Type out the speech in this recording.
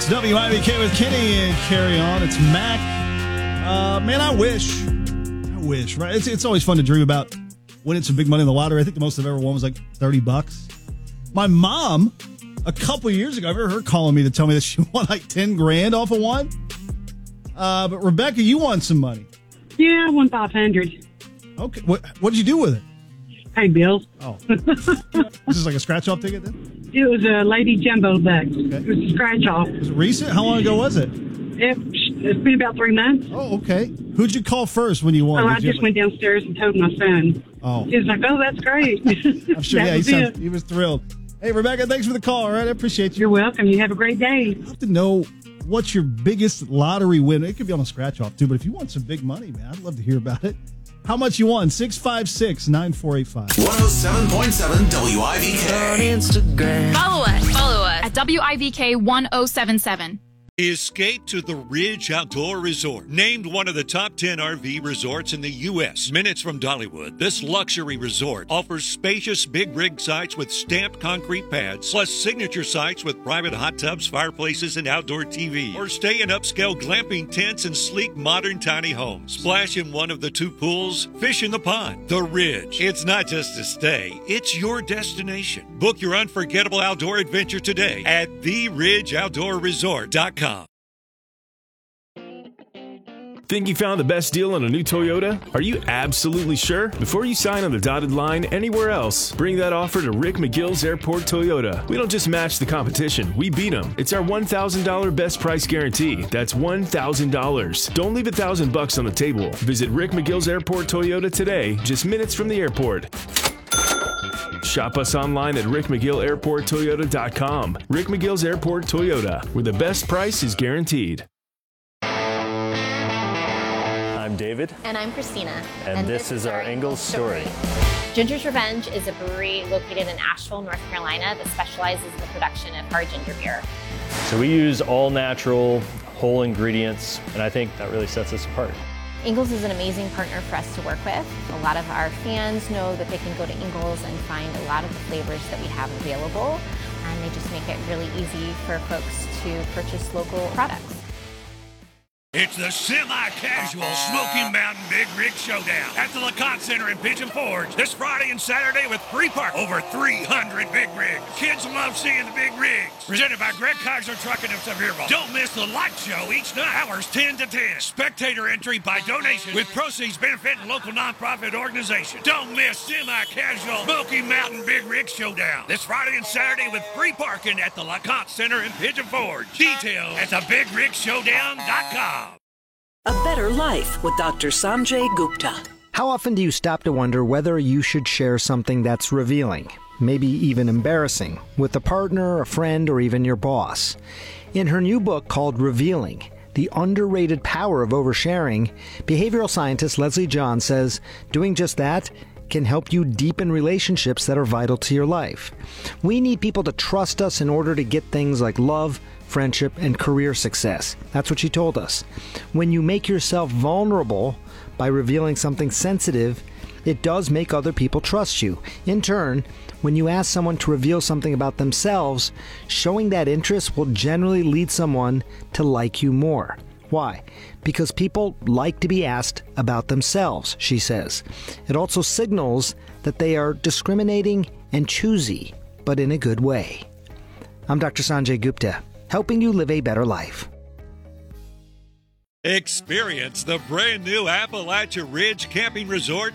WIBK with Kenny and Carry On. It's Mac. Man, I wish, right? It's always fun to dream about winning some big money in the lottery. I think the most I've ever won was like $30. My mom, a couple of years ago, I remember her calling me to tell me that she won like 10 grand off of one. But Rebecca, you won some money. Yeah, I won 500. Okay. What did you do with it? Hey, Bill. Oh. This is like a scratch-off ticket then? It was a Lady Jumbo Bucks. Okay. It was a scratch-off. Was it recent? How long ago was it? It's been about 3 months. Oh, okay. Who'd you call first when you won? I just went downstairs and told my son. Oh. He was like, oh, that's great. I'm sure, he was thrilled. Hey, Rebecca, thanks for the call, all right? I appreciate you. You're welcome. You have a great day. I'd love to know what's your biggest lottery win. It could be on a scratch-off, too, but if you want some big money, man, I'd love to hear about it. How much you won? 656-9485. 107.7 WIBK. On Instagram. Follow us at WIBK 1077. Escape to the Ridge Outdoor Resort. Named one of the top 10 RV resorts in the U.S. Minutes from Dollywood, this luxury resort offers spacious big rig sites with stamped concrete pads, plus signature sites with private hot tubs, fireplaces, and outdoor TV. Or stay in upscale glamping tents and sleek modern tiny homes. Splash in one of the 2 pools, fish in the pond. The Ridge. It's not just a stay, it's your destination. Book your unforgettable outdoor adventure today at theridgeoutdoorresort.com. Think you found the best deal on a new Toyota? Are you absolutely sure? Before you sign on the dotted line anywhere else, bring that offer to Rick McGill's Airport Toyota. We don't just match the competition, we beat them. It's our $1,000 best price guarantee. That's $1,000. Don't leave $1,000 on the table. Visit Rick McGill's Airport Toyota today, just minutes from the airport. Shop us online at rickmcgillairporttoyota.com. Rick McGill's Airport Toyota, where the best price is guaranteed. I'm David. And I'm Christina. And this is our Ingalls story. Ginger's Revenge is a brewery located in Asheville, North Carolina that specializes in the production of hard ginger beer. So we use all natural, whole ingredients, and I think that really sets us apart. Ingalls is an amazing partner for us to work with. A lot of our fans know that they can go to Ingalls and find a lot of the flavors that we have available, and they just make it really easy for folks to purchase local products. It's the semi-casual Smoky Mountain Big Rig Showdown at the LeConte Center in Pigeon Forge this Friday and Saturday with free park. Over 300 big rigs. Kids love seeing the big rigs. Presented by Greg Kaiser Trucking of Sevierville. Don't miss the light show each night, hours 10 to 10. Spectator entry by donation with proceeds benefiting local nonprofit organizations. Don't miss semi-casual Smoky Mountain Big Rig Showdown this Friday and Saturday with free parking at the LeConte Center in Pigeon Forge. Details at thebigrigsshowdown.com. A Better Life with Dr. Sanjay Gupta. How often do you stop to wonder whether you should share something that's revealing, maybe even embarrassing, with a partner, a friend, or even your boss? In her new book called Revealing, The Underrated Power of Oversharing, behavioral scientist Leslie John says doing just that can help you deepen relationships that are vital to your life. We need people to trust us in order to get things like love, friendship, and career success. That's what she told us. When you make yourself vulnerable by revealing something sensitive, it does make other people trust you. In turn, when you ask someone to reveal something about themselves, showing that interest will generally lead someone to like you more. Why? Because people like to be asked about themselves, she says. It also signals that they are discriminating and choosy, but in a good way. I'm Dr. Sanjay Gupta, helping you live a better life. Experience the brand new Appalachia Ridge Camping Resort